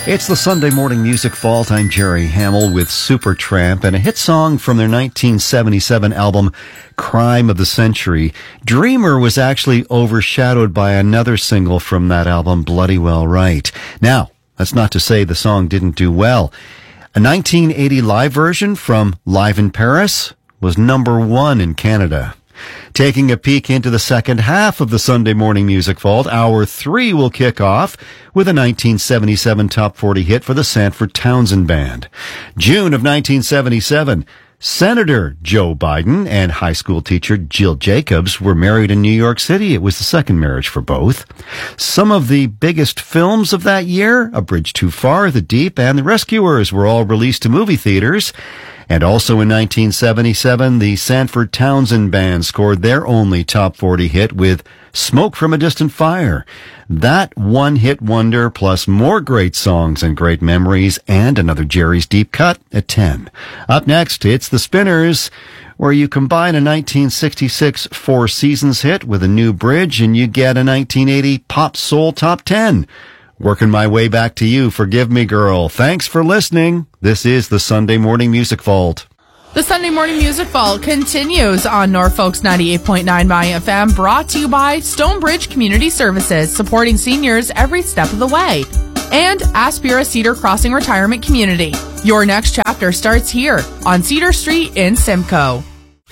It's the Sunday Morning Music Vault. I'm Jerry Hamill with Supertramp, and a hit song from their 1977 album, Crime of the Century. Dreamer was actually overshadowed by another single from that album, Bloody Well Right. Now, that's not to say the song didn't do well. A 1980 live version from Live in Paris was number 1 in Canada. Taking a peek into the second half of the Sunday Morning Music Vault, Hour 3 will kick off with a 1977 Top 40 hit for the Sanford Townsend Band. June of 1977, Senator Joe Biden and high school teacher Jill Jacobs were married in New York City. It was the second marriage for both. Some of the biggest films of that year, A Bridge Too Far, The Deep, and The Rescuers, were all released to movie theaters. And also in 1977, the Sanford Townsend Band scored their only top 40 hit with Smoke from a Distant Fire. That one-hit wonder, plus more great songs and great memories, and another Jerry's Deep Cut at 10. Up next, it's The Spinners, where you combine a 1966 Four Seasons hit with a new bridge, and you get a 1980 Pop Soul Top 10. Working my way back to you, Forgive Me Girl. Thanks for listening. This is the Sunday Morning Music Vault. The Sunday Morning Music Vault continues on Norfolk's 98.9 My FM, brought to you by Stonebridge Community Services, supporting seniors every step of the way. And Aspira Cedar Crossing Retirement Community. Your next chapter starts here on Cedar Street in Simcoe.